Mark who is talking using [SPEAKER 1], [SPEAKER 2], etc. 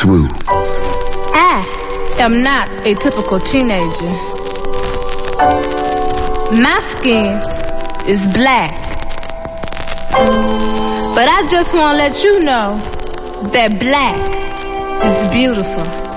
[SPEAKER 1] Swoo.
[SPEAKER 2] I am not a typical teenager. My skin is black. But I just want to let you know that black is beautiful.